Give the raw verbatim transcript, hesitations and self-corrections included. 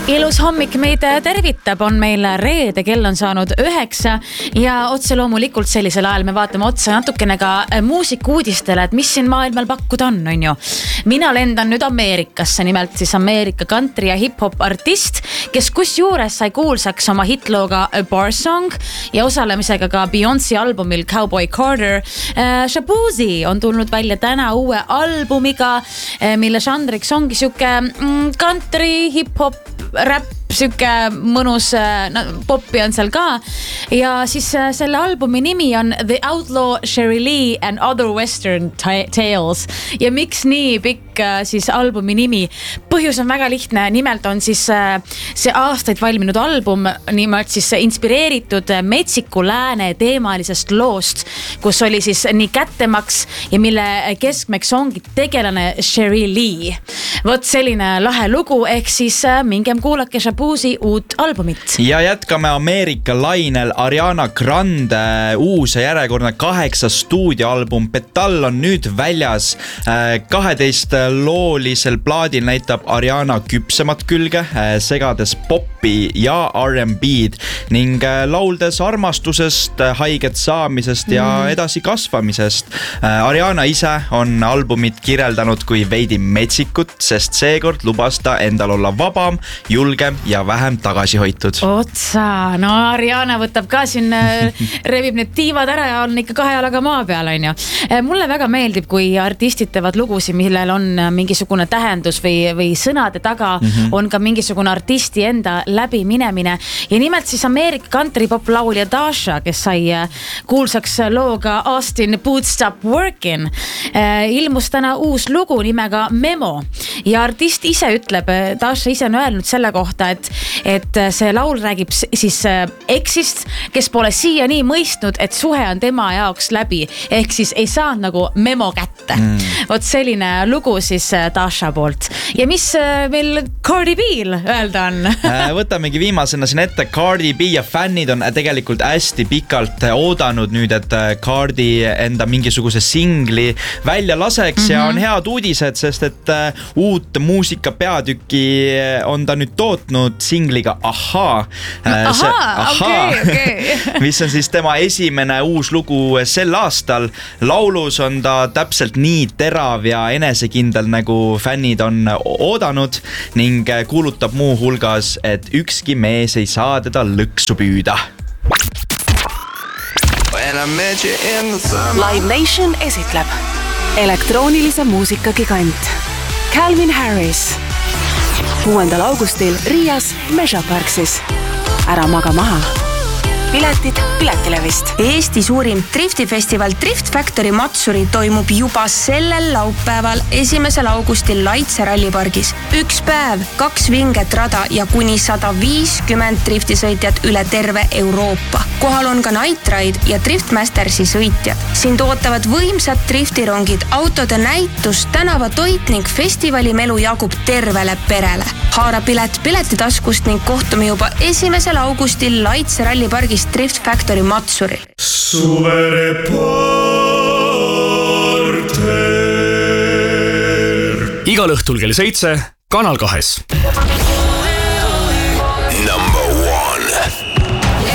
Ilus hommik meid tervitab, on meil reede, kell on saanud üheksa ja otse loomulikult sellisel ajal me vaatame otsa natukene ka muusikuudistele, et mis siin maailmal pakkuda on, on ju. Mina lendan nüüd Ameerikasse, nimelt siis Ameerika country ja hip-hop artist, kes kus juures sai kuulsaks oma hitlooga A Bar Song ja osalemisega ka Beyoncé albumil Cowboy Carter. Shaboozey on tulnud välja täna uue albumiga, mille žanriks ongi siuke country, hip-hop, rap, siuke mõnus no, popi on seal ka ja siis selle albumi nimi on The Outlaw Sherry Lee and Other Western Tales ja miks nii pikk siis albumi nimi? Põhjus on väga lihtne, nimelt on siis see aastaid valminud album nimelt siis inspireeritud Metsiku lääne teemalisest loost, kus oli siis nii kättemaks ja mille keskmeks ongi tegelane Sherry Lee. Vot selline lahe lugu, ehk siis mingem kuulake Shaboozey uut albumit. Ja jätkame Ameerika lainel. Ariana Grande uus ja järjekordne kaheksa stuudioalbum Petal on nüüd väljas. kaheteist loolisel plaadil näitab Ariana küpsemat külge, segades popi ja R and B'd ning lauldes armastusest, haiget saamisest ja edasi kasvamisest. Ariana ise on albumit kirjeldanud kui veidi metsikut, sest seekord lubas ta endal olla vabam, julgem ja vähem tagasihoitud. Otsa, no Ariana võtab ka siin, rebib need tiivad ära ja on ikka kahe jalaga maa peal, on ju. Mulle väga meeldib, kui artistid teevad lugusid, millel on mingisugune tähendus või, või sõnade taga mm-hmm. on ka mingisugune artisti enda läbi minemine. Ja nimelt siis Ameerika country pop laulja Dasha, kes sai kuulsaks looga Austin Boots Stop Workin. Ilmus täna uus lugu nimega Memo ja artist ise ütleb, Dasha ise on öelnud selle kohta, et, et see laul räägib siis eksist, kes pole siia nii mõistnud, et suhe on tema jaoks läbi, ehk siis ei saanud nagu memo kätte. Mm. Vot selline lugu siis Dasha poolt. Ja mis meil Cardi B'l öelda on? Võtamegi viimasena siin ette. Cardi B ja fännid on tegelikult hästi pikalt oodanud nüüd, et Cardi enda mingisuguse singli välja laseks mm-hmm. ja on head uudised, sest et uut muusika peatükki on ta nüüd tootnud singliga Aha. Aha, see, aha okay, okay. mis on siis tema esimene uus lugu sel aastal. Laulus on ta täpselt nii terav ja enesekindel, nagu fännid on oodanud ning kuulutab muu hulgas, et ükski mees ei saa teda lõksu püüda. Live Nation esitleb elektroonilise muusika gigant Calvin Harris kuuendal augustil Riias Measure Parksis. Ära maga maha. Piletid Piletilevist. Eesti suurim driftifestival Drift Factory Matsuri toimub juba sellel laupäeval esimesel augustil Laitse rallipargis. Üks päev, kaks vinget rada ja kuni sada viiskümmend driftisõitjad üle terve Euroopa. Kohal on ka Night Ride ja Driftmastersi sõitjad. Siin tootavad võimsad driftirongid, autode näitus, tänavatoit ning festivali melu jagub tervele perele. Haara pilet Piletitaskust ning kohtume juba esimesel augustil Laitse rallipargis Drift Factory Matsuril. Suvereporter. Igal õhtul kell seitse Kanal kahes.